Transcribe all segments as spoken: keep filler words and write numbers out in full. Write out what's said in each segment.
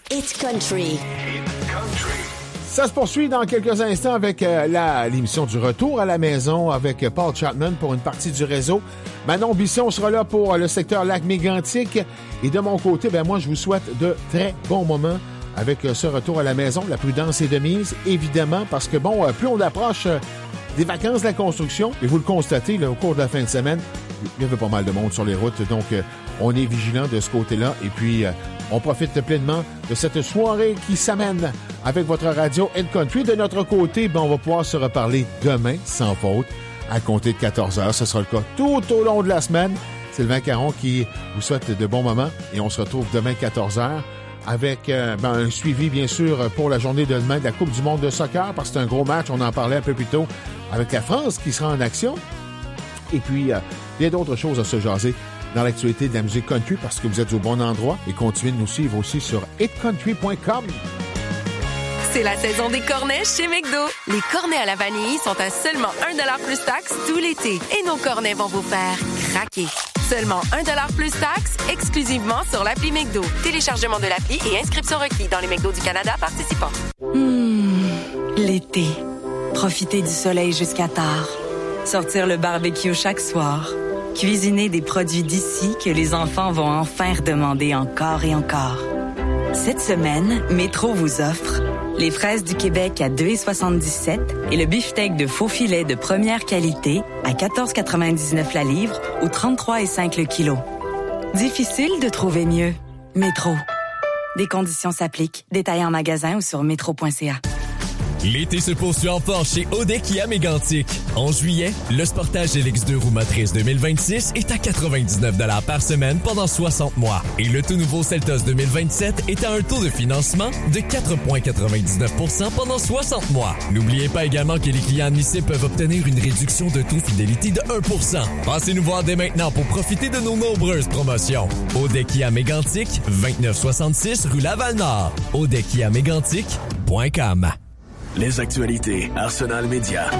Hit Country. Ça se poursuit dans quelques instants avec euh, la, l'émission du Retour à la maison avec euh, Paul Chapman pour une partie du réseau. Manon Bisson sera là pour euh, le secteur Lac-Mégantic. Et de mon côté, ben moi, je vous souhaite de très bons moments avec euh, ce retour à la maison. La prudence est de mise, évidemment, parce que, bon, euh, plus on approche euh, des vacances de la construction, et vous le constatez, là, au cours de la fin de semaine, il y avait pas mal de monde sur les routes, donc euh, on est vigilant de ce côté-là. Et puis, euh, on profite pleinement de cette soirée qui s'amène avec votre radio Hit Country. De notre côté, ben, on va pouvoir se reparler demain, sans faute, à compter de quatorze heures. Ce sera le cas tout au long de la semaine. Sylvain Caron qui vous souhaite de bons moments. Et on se retrouve demain, quatorze heures, avec euh, ben, un suivi, bien sûr, pour la journée de demain de la Coupe du monde de soccer, parce que c'est un gros match, on en parlait un peu plus tôt, avec la France qui sera en action. Et puis, euh, il y a d'autres choses à se jaser dans l'actualité de la musique country, parce que vous êtes au bon endroit, et continuez de nous suivre aussi sur hit country point com. C'est la saison des cornets chez McDo. Les cornets à la vanille sont à seulement un dollar plus taxe tout l'été. Et nos cornets vont vous faire craquer. Seulement un dollar plus taxe, exclusivement sur l'appli McDo. Téléchargement de l'appli et inscription requis dans les McDo du Canada participants. Mmh, l'été. Profiter du soleil jusqu'à tard. Sortir le barbecue chaque soir. Cuisiner des produits d'ici que les enfants vont enfin redemander encore et encore. Cette semaine, Métro vous offre les fraises du Québec à deux dollars soixante-dix-sept et le beefsteak de faux filet de première qualité à quatorze quatre-vingt-dix-neuf la livre ou trente-trois virgule cinq le kilo. Difficile de trouver mieux. Métro. Des conditions s'appliquent. Détaillez en magasin ou sur métro point c a. L'été se poursuit en force chez Odec Kia Mégantic. En juillet, le Sportage L X deux roue motrice deux mille vingt-six est à quatre-vingt-dix-neuf dollars par semaine pendant soixante mois. Et le tout nouveau Seltos deux mille vingt-sept est à un taux de financement de quatre virgule quatre-vingt-dix-neuf pour cent pendant soixante mois. N'oubliez pas également que les clients admissibles peuvent obtenir une réduction de taux fidélité de un pour cent. Passez nous voir dès maintenant pour profiter de nos nombreuses promotions. Odec Kia Mégantic, vingt-neuf soixante-six rue Laval-Nord. odec kia mégantic point com. Les actualités Arsenal Média.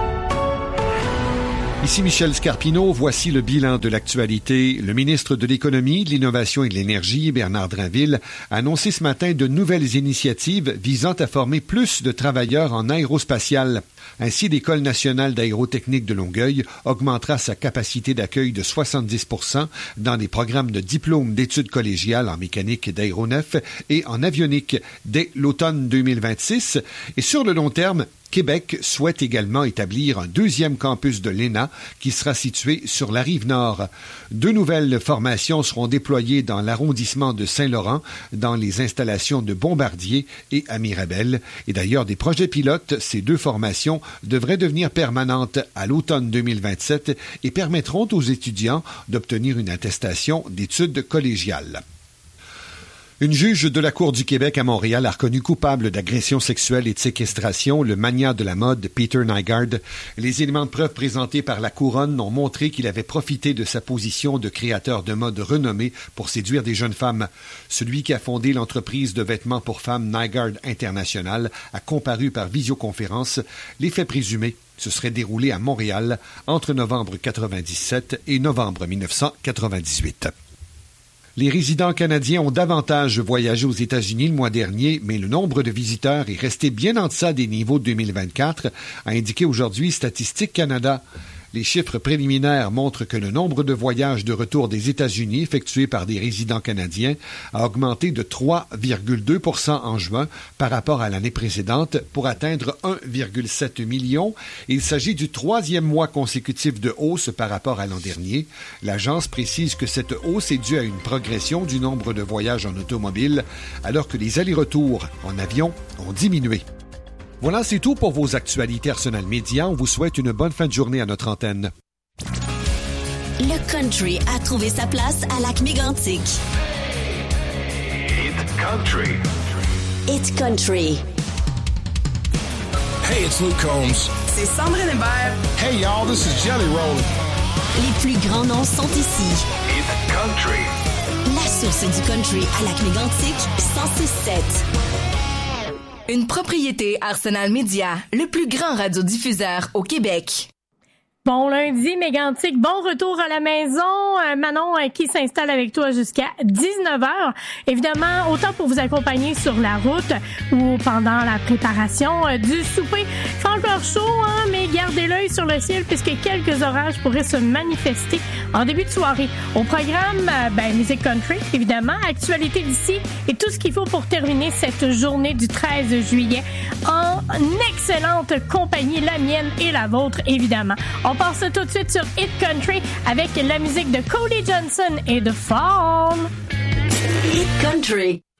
Ici Michel Scarpino, voici le bilan de l'actualité. Le ministre de l'Économie, de l'Innovation et de l'Énergie, Bernard Drinville, a annoncé ce matin de nouvelles initiatives visant à former plus de travailleurs en aérospatial. Ainsi, l'École nationale d'aérotechnique de Longueuil augmentera sa capacité d'accueil de soixante-dix pour cent dans les programmes de diplôme d'études collégiales en mécanique d'aéronef et en avionique dès l'automne deux mille vingt-six. Et sur le long terme, Québec souhaite également établir un deuxième campus de l'E N A qui sera situé sur la rive nord. Deux nouvelles formations seront déployées dans l'arrondissement de Saint-Laurent, dans les installations de Bombardier et à Mirabel. Et d'ailleurs, des projets pilotes, ces deux formations devraient devenir permanentes à l'automne deux mille vingt-sept et permettront aux étudiants d'obtenir une attestation d'études collégiales. Une juge de la Cour du Québec à Montréal a reconnu coupable d'agression sexuelle et de séquestration le magnat de la mode Peter Nygard. Les éléments de preuve présentés par la Couronne ont montré qu'il avait profité de sa position de créateur de mode renommé pour séduire des jeunes femmes. Celui qui a fondé l'entreprise de vêtements pour femmes Nygard International a comparu par visioconférence. Les faits présumés se seraient déroulés à Montréal entre novembre quatre-vingt-dix-sept et novembre dix-neuf cent quatre-vingt-dix-huit. Les résidents canadiens ont davantage voyagé aux États-Unis le mois dernier, mais le nombre de visiteurs est resté bien en deçà des niveaux de deux mille vingt-quatre, a indiqué aujourd'hui Statistique Canada. Les chiffres préliminaires montrent que le nombre de voyages de retour des États-Unis effectués par des résidents canadiens a augmenté de trois virgule deux pour cent en juin par rapport à l'année précédente pour atteindre un virgule sept million. Il s'agit du troisième mois consécutif de hausse par rapport à l'an dernier. L'agence précise que cette hausse est due à une progression du nombre de voyages en automobile alors que les allers-retours en avion ont diminué. Voilà, c'est tout pour vos actualités Arsenal Média. On vous souhaite une bonne fin de journée à notre antenne. Le country a trouvé sa place à Lac-Mégantic. Hit Country. Hit Country. Hey, it's Luke Combs. C'est Sandrine Hébert. Hey, y'all, this is Jelly Roll. Les plus grands noms sont ici. Hit Country. La source du country à Lac-Mégantic, cent six sept. Une propriété Arsenal Média, le plus grand radiodiffuseur au Québec. Bon lundi, Mégantic. Bon retour à la maison. Euh, Manon euh, qui s'installe avec toi jusqu'à dix-neuf heures. Évidemment, autant pour vous accompagner sur la route ou pendant la préparation euh, du souper. Il fait encore chaud, hein, mais gardez l'œil sur le ciel puisque quelques orages pourraient se manifester en début de soirée. Au programme, euh, ben, musique country, évidemment, actualité d'ici et tout ce qu'il faut pour terminer cette journée du treize juillet en excellente compagnie, la mienne et la vôtre, évidemment. On passe tout de suite sur Hit Country avec la musique de Cody Johnson et de Fall. Hit Country.